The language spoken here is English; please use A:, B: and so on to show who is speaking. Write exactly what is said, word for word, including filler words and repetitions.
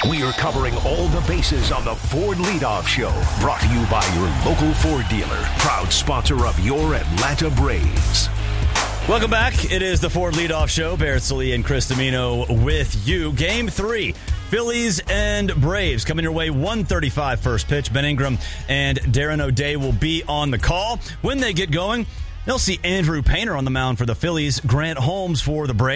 A: We are covering all the bases on the Ford Leadoff Show. Brought to you by your local Ford dealer. Proud sponsor of your Atlanta Braves.
B: Welcome back. It is the Ford Leadoff Show. Barrett Sallee and Chris Domino with you. Game three, Phillies and Braves coming your way. one thirty-five first pitch. Ben Ingram and Darren O'Day will be on the call. When they get going, they'll see Andrew Painter on the mound for the Phillies, Grant Holmes for the Braves.